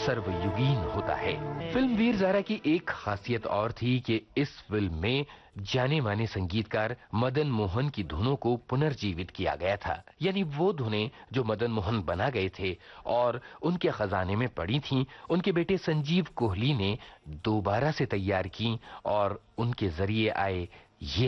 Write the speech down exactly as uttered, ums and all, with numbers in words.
सर्वयुगीन होता है। फिल्म वीर ज़ारा की एक खासियत और थी कि इस फिल्म में जाने माने संगीतकार मदन मोहन की धुनों को पुनर्जीवित किया गया था। यानी वो धुनें जो मदन मोहन बना गए थे और उनके खजाने में पड़ी थीं, उनके बेटे संजीव कोहली ने दोबारा से तैयार की और उनके जरिए आए ये